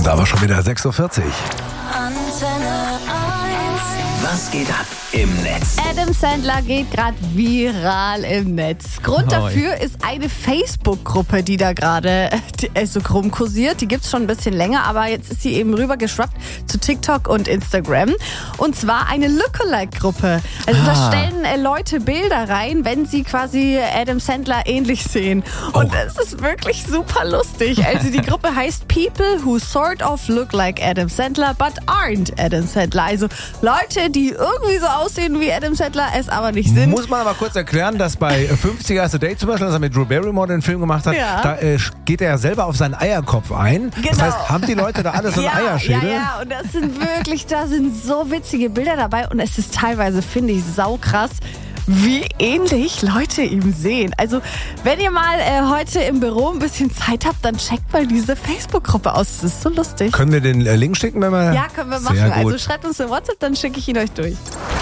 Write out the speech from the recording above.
Da war schon wieder 6.40 Uhr. Antenne 1. Was geht ab im Netz? Adam Sandler geht gerade viral im Netz. Grund dafür ist eine Facebook-Gruppe, die da gerade so rumkursiert. Die gibt's schon ein bisschen länger, aber jetzt ist sie eben rübergeschwappt zu TikTok und Instagram. Und zwar eine Lookalike-Gruppe. Also da stellen Leute Bilder rein, wenn sie quasi Adam Sandler ähnlich sehen. Und das ist wirklich super lustig. Also die Gruppe heißt People Who Sort of Look Like Adam Sandler but aren't Adam Sandler. Also Leute, die irgendwie so aussehen wie Adam Sandler, es aber nicht sind. Muss man aber kurz erklären, dass bei 50 Erste Date zum Beispiel, als er mit Drew Barrymore den Film gemacht hat, da geht er selber auf seinen Eierkopf ein. Genau. Das heißt, haben die Leute da alle so einen Eierschädel? Ja, und das sind wirklich, da sind so witzige Bilder dabei und es ist teilweise, finde ich, saukrass, wie ähnlich Leute ihm sehen. Also, wenn ihr mal heute im Büro ein bisschen Zeit habt, dann checkt mal diese Facebook-Gruppe aus. Das ist so lustig. Können wir den Link schicken, wenn wir... Ja, können wir machen. Sehr gut. Also schreibt uns eine WhatsApp, dann schicke ich ihn euch durch.